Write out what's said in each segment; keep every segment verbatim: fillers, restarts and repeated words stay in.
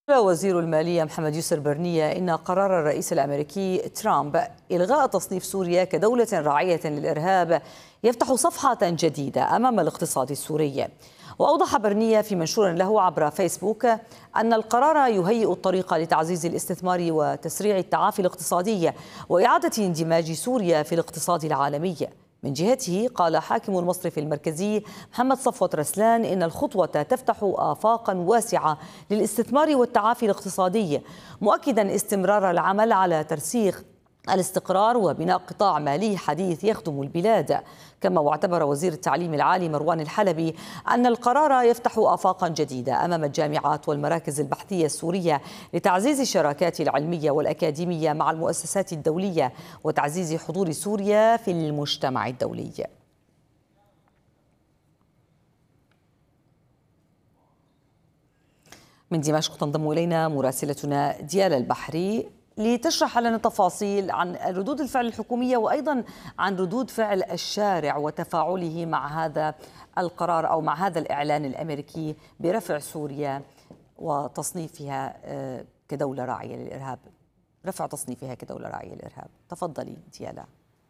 وزير المالية محمد يسر برنية إن قرار الرئيس الأمريكي ترامب إلغاء تصنيف سوريا كدولة راعية للإرهاب يفتح صفحة جديدة أمام الاقتصاد السوري. وأوضح برنية في منشور له عبر فيسبوك أن القرار يهيئ الطريق لتعزيز الاستثمار وتسريع التعافي الاقتصادي وإعادة اندماج سوريا في الاقتصاد العالمي. من جهته قال حاكم المصرف المركزي محمد صفوت رسلان إن الخطوة تفتح آفاقا واسعة للاستثمار والتعافي الاقتصادي، مؤكدا استمرار العمل على ترسيخ الاستقرار وبناء قطاع مالي حديث يخدم البلاد. كما واعتبر وزير التعليم العالي مروان الحلبي أن القرار يفتح آفاقا جديدة أمام الجامعات والمراكز البحثية السورية لتعزيز الشراكات العلمية والأكاديمية مع المؤسسات الدولية وتعزيز حضور سوريا في المجتمع الدولي. من دمشق تنضم إلينا مراسلتنا ديالا البحري لتشرح لنا تفاصيل عن ردود الفعل الحكومية وأيضا عن ردود فعل الشارع وتفاعله مع هذا القرار أو مع هذا الإعلان الأمريكي برفع سوريا وتصنيفها كدولة راعية للإرهاب، رفع تصنيفها كدولة راعية للإرهاب. تفضلي ديالا.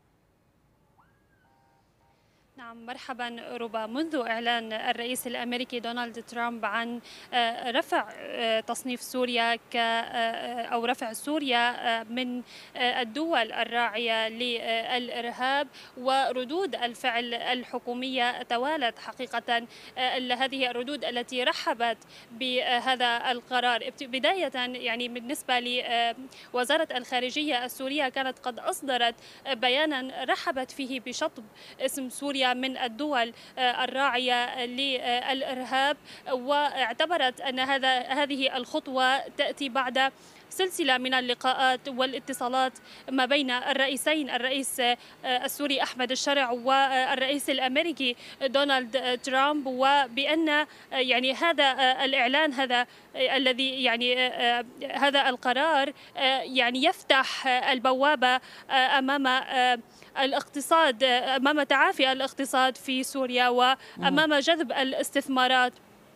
نعم، مرحبا ربا. منذ إعلان الرئيس الأمريكي دونالد ترامب عن رفع تصنيف سوريا ك أو رفع سوريا من الدول الراعية للإرهاب وردود الفعل الحكومية توالت حقيقة، هذه الردود التي رحبت بهذا القرار. بداية يعني بالنسبة لوزارة الخارجية السورية كانت قد أصدرت بيانا رحبت فيه بشطب اسم سوريا من الدول الراعية للإرهاب، واعتبرت أن هذا هذه الخطوة تأتي بعد سلسلة من اللقاءات والاتصالات ما بين الرئيسين، الرئيس السوري أحمد الشرع والرئيس الأمريكي دونالد ترامب، وبأن يعني هذا الإعلان هذا الذي يعني هذا القرار يعني يفتح البوابة أمام الاقتصاد، أمام تعافي الاقتصاد في سوريا وأمام جذب الاستثمارات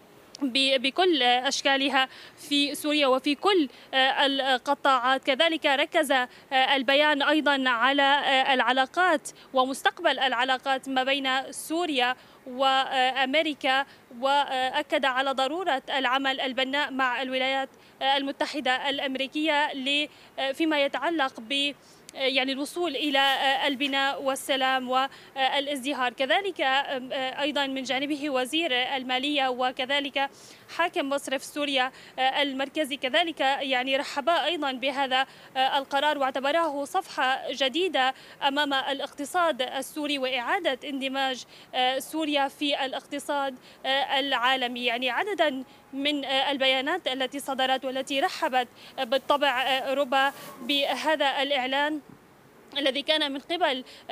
بكل أشكالها في سوريا وفي كل القطاعات. كذلك ركز البيان أيضا على العلاقات ومستقبل العلاقات ما بين سوريا وأمريكا، وأكد على ضرورة العمل البناء مع الولايات المتحدة الأمريكية فيما يتعلق ب يعني الوصول إلى البناء والسلام والازدهار. كذلك أيضا من جانبه وزير المالية وكذلك حاكم مصرف سوريا المركزي كذلك يعني رحبا أيضا بهذا القرار واعتبراه صفحة جديدة أمام الاقتصاد السوري وإعادة اندماج سوريا في الاقتصاد العالمي. يعني عددا من البيانات التي صدرت والتي رحبت بالطبع ربا بهذا الإعلان الذي كان من قبل